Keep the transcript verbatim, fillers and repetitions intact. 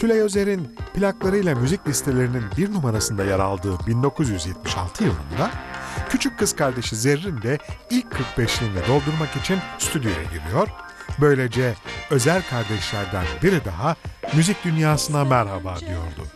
Tülay Özer'in plaklarıyla müzik listelerinin bir numarasında yer aldığı bin dokuz yüz yetmiş altı yılında küçük kız kardeşi Zerrin de ilk kırk beşliğini doldurmak için stüdyoya giriyor. Böylece Özer kardeşlerden biri daha müzik dünyasına merhaba diyordu.